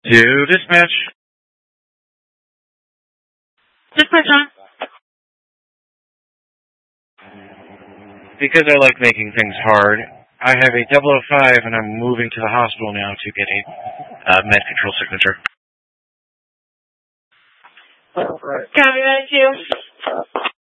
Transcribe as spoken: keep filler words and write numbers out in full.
To dispatch. Dispatch on. Because I like making things hard, I have a double oh five and I'm moving to the hospital now to get a uh, med control signature. Copy that, you.